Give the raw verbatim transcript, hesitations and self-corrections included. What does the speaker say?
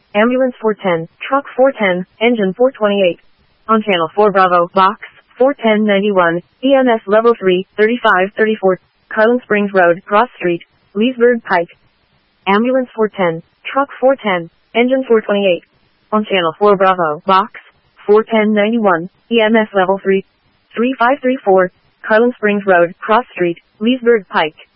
Ambulance four ten, Truck four ten, Engine four twenty-eight. On Channel four Bravo, Box four ten ninety-one, E M S Level three, thirty-five thirty-four, Carlin Springs Road, Cross Street, Leesburg Pike. Ambulance four ten, Truck four ten, Engine four twenty-eight. On Channel four Bravo, Box four ten ninety-one, E M S Level three, thirty-five thirty-four, Carlin Springs Road, Cross Street, Leesburg Pike.